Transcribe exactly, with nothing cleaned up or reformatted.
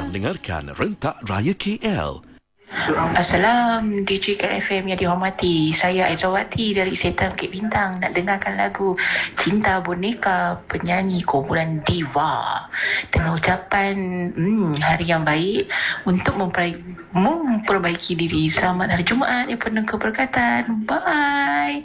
mendengarkan Rentak Raya K L. Assalam, D J K L F M yang dihormati. Saya Aizawati dari Setan Bukit Bintang nak dengarkan lagu Cinta Boneka penyanyi kumpulan Diva dengan ucapan hmm, hari yang baik untuk memperbaiki, memperbaiki diri. Selamat hari Jumaat yang penuh keberkatan. Bye.